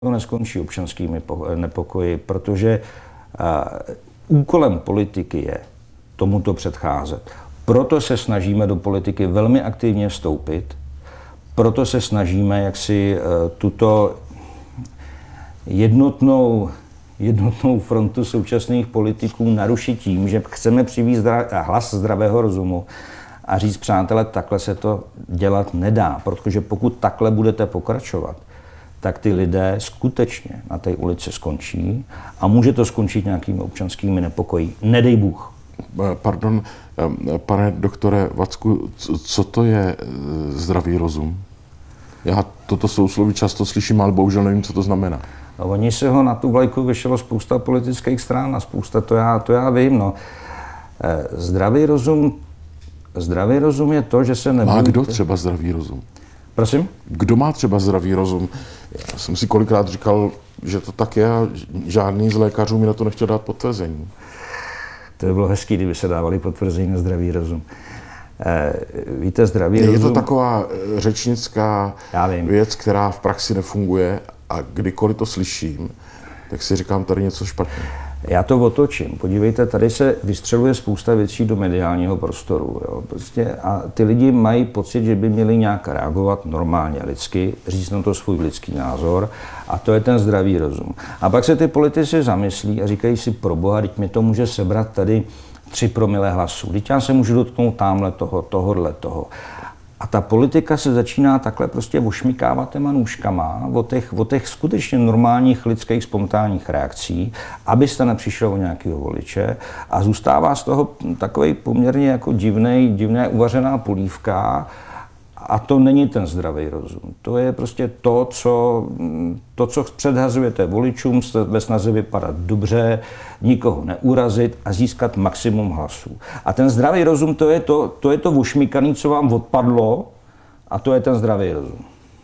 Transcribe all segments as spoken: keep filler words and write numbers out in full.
to neskončí občanskými nepokoji, protože uh, úkolem politiky je tomuto předcházet. Proto se snažíme do politiky velmi aktivně vstoupit, proto se snažíme jaksi uh, tuto jednotnou, jednotnou frontu současných politiků narušit tím, že chceme přivést hlas zdravého rozumu a říct, přátelé, takhle se to dělat nedá, protože pokud takhle budete pokračovat, tak ty lidé skutečně na té ulici skončí a může to skončit nějakými občanskými nepokoji. Nedej Bůh. Pardon, pane doktore Vacku, co to je zdravý rozum? Já toto sousloví často slyším, ale bohužel nevím, co to znamená. No, oni se ho na tu vlajku vyšlo spousta politických stran a spousta, to já, to já vím. No. Zdravý rozum, zdravý rozum je to, že se nebude... Má kdo třeba zdravý rozum? Prosím? Kdo má třeba zdravý rozum? Já jsem si kolikrát říkal, že to tak je a žádný z lékařů mi na to nechtěl dát potvrzení. To by bylo hezký, kdyby se dávali potvrzení na zdravý rozum. Eh, víte, zdravý je rozum... Je to taková řečnická věc, která v praxi nefunguje a kdykoliv to slyším, tak si říkám, tady něco špatně. Já to otočím. Podívejte, tady se vystřeluje spousta věcí do mediálního prostoru. Jo. Prostě a ty lidi mají pocit, že by měli nějak reagovat normálně lidsky, říct na to svůj lidský názor a to je ten zdravý rozum. A pak se ty politici zamyslí a říkají si, proboha, teď mi to může sebrat tady tři promile hlasů. Teď já se můžu dotknout támhle toho, tohodle toho. A ta politika se začíná takhle prostě ošmikávat těma nůžkama od těch, od těch skutečně normálních lidských spontánních reakcí, abyste nepřišel o nějakého voliče a zůstává z toho takový poměrně jako divnej, divné uvařená polívka a to není ten zdravý rozum. To je prostě to, co, to, co předhazujete voličům ve snaze vypadat dobře, nikoho neurazit a získat maximum hlasů. A ten zdravý rozum, to je to, to, je to ušmykaný, co vám odpadlo a to je ten zdravý rozum.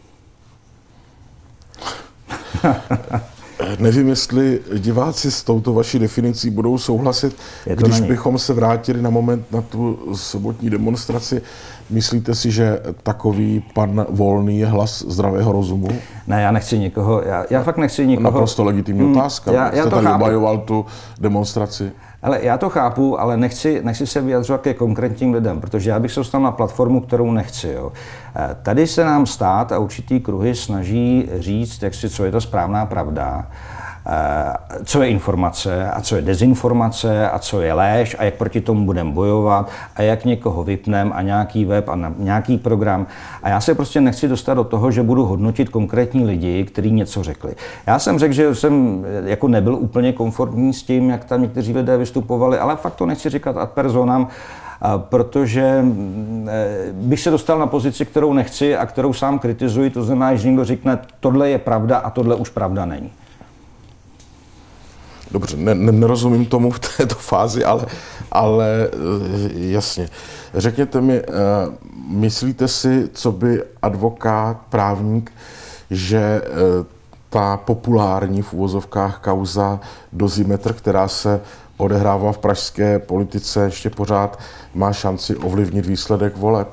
Nevím, jestli diváci s touto vaší definicí budou souhlasit, když bychom se vrátili na moment na tu sobotní demonstraci. Myslíte si, že takový pan Volný je hlas zdravého rozumu? Ne, já nechci nikoho, já, já fakt nechci nikoho... Naprosto legitimní hmm, otázka. Já, já Jste tady obhajoval tu demonstraci. Ale já to chápu, ale nechci, nechci se vyjadřovat ke konkrétním lidem, protože já bych se dostal na platformu, kterou nechci. Jo. Tady se nám stát a určitý kruhy snaží říct, jak si, co je to správná pravda, co je informace a co je dezinformace a co je lež a jak proti tomu budeme bojovat a jak někoho vypneme a nějaký web a nějaký program. A já se prostě nechci dostat do toho, že budu hodnotit konkrétní lidi, kteří něco řekli. Já jsem řekl, že jsem jako nebyl úplně komfortní s tím, jak tam někteří lidé vystupovali, ale fakt to nechci říkat ad personam, protože bych se dostal na pozici, kterou nechci a kterou sám kritizuji, to znamená, že někdo řekne, tohle je pravda a tohle už pravda není. Dobře, ne, nerozumím tomu v této fázi, ale, ale jasně. Řekněte mi, myslíte si, co by advokát, právník, že ta populární v uvozovkách kauza Dozimetr, která se odehrává v pražské politice, ještě pořád má šanci ovlivnit výsledek voleb?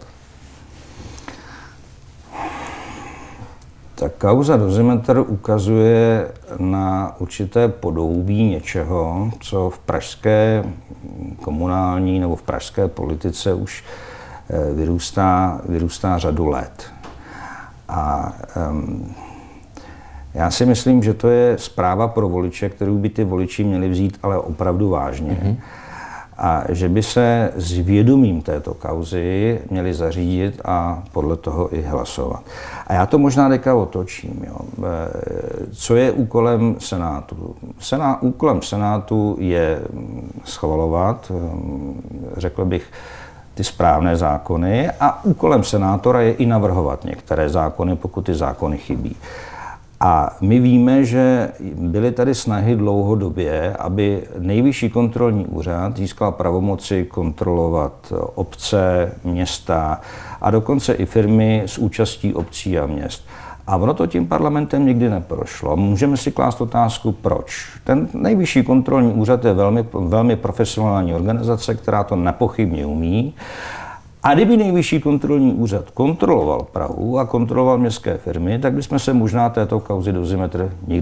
Ta kauza Dozimetr ukazuje na určité podhoubí něčeho, co v pražské komunální nebo v pražské politice už vyrůstá, vyrůstá řadu let. A um, já si myslím, že to je zpráva pro voliče, kterou by ty voliči měli vzít ale opravdu vážně. Mm-hmm. A že by se s vědomím této kauzy měli zařídit a podle toho i hlasovat. A já to možná teďka otočím. Jo. Co je úkolem Senátu? Sená, úkolem Senátu je schvalovat, řekl bych, ty správné zákony a úkolem senátora je i navrhovat některé zákony, pokud ty zákony chybí. A my víme, že byly tady snahy dlouhodobě, aby Nejvyšší kontrolní úřad získal pravomoci kontrolovat obce, města a dokonce i firmy s účastí obcí a měst. A ono to tím parlamentem nikdy neprošlo. Můžeme si klást otázku, proč. Ten Nejvyšší kontrolní úřad je velmi, velmi profesionální organizace, která to nepochybně umí. A kdyby Nejvyšší kontrolní úřad kontroloval Prahu a kontroloval městské firmy, tak bychom se možná této kauzy Dozimetr nikdy